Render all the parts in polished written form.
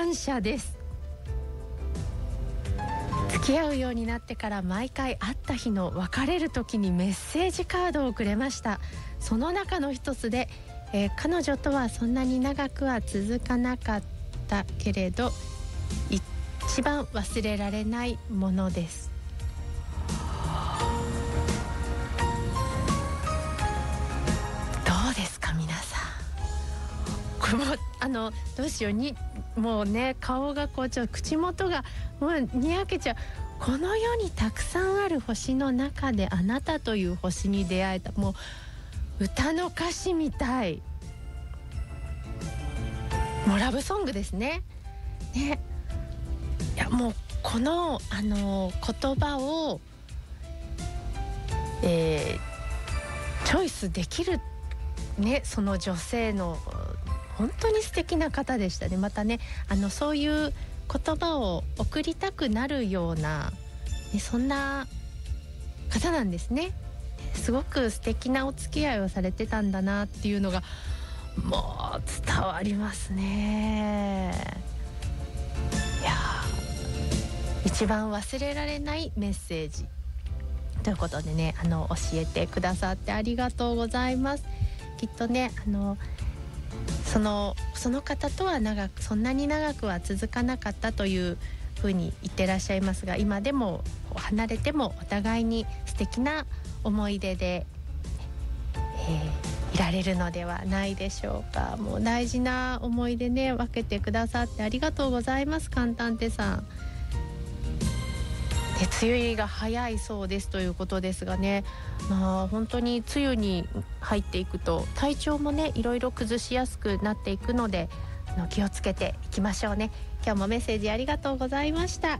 感謝です。付き合うようになってから毎回会った日の別れる時にメッセージカードをくれました。その中の一つで、彼女とはそんなに長くは続かなかったけれど一番忘れられないものです。どうですか皆さん。これもどうしようにもうね、顔がこうちょっと口元がもうにやけちゃう。この世にたくさんある星の中であなたという星に出会えた。もう歌の歌詞みたい。もうラブソングですね。ね、いやもうこの言葉を、チョイスできるね、その女性の本当に素敵な方でしたね。またね、そういう言葉を送りたくなるような、ね、そんな方なんですね。すごく素敵なお付き合いをされてたんだなっていうのがもう伝わりますね。いや、一番忘れられないメッセージということでね、教えてくださってありがとうございます。きっとね、その方とはそんなに長くは続かなかったというふうに言ってらっしゃいますが、今でも離れてもお互いに素敵な思い出で、いられるのではないでしょうか。もう大事な思い出ね、分けてくださってありがとうございます。カンタンテさん。梅雨入りが早いそうですということですがね、本当に梅雨に入っていくと体調もね、いろいろ崩しやすくなっていくので気をつけていきましょうね。今日もメッセージありがとうございました。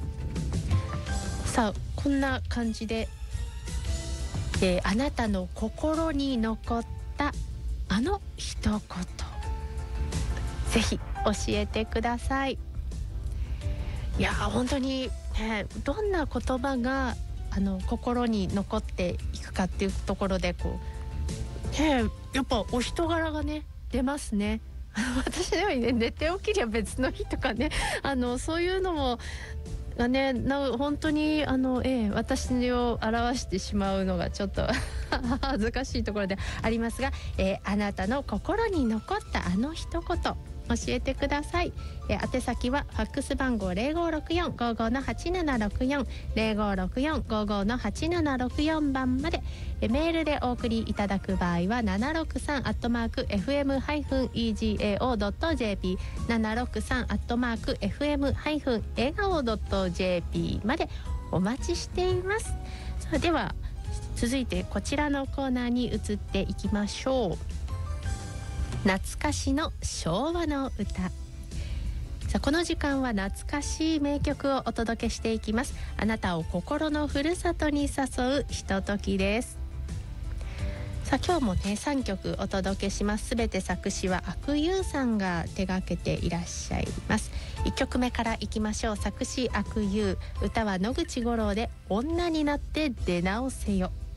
さあ、こんな感じで、あなたの心に残ったあの一言、ぜひ教えてください。いや本当に、どんな言葉が心に残っていくかっていうところでこう、やっぱお人柄がね出ますね。私のようにね、寝て起きりゃ別の日とかね、そういうのもがね、本当に私を表してしまうのがちょっと恥ずかしいところでありますが、あなたの心に残ったあの一言教えてください。宛先はファックス番号 0564-55-8764 0564-55-8764 番まで、メールでお送りいただく場合は 763@fm-egao.jp 763@fm-egao.jp までお待ちしています。それでは続いてこちらのコーナーに移っていきましょう。懐かしの昭和の歌。さあ、この時間は懐かしい名曲をお届けしていきます。あなたを心のふるさとに誘うひとときです。さあ、今日もね3曲お届けします。すべて作詞は阿久悠さんが手掛けていらっしゃいます。1曲目からいきましょう。作詞阿久悠、歌は野口五郎で女になって出直せよ。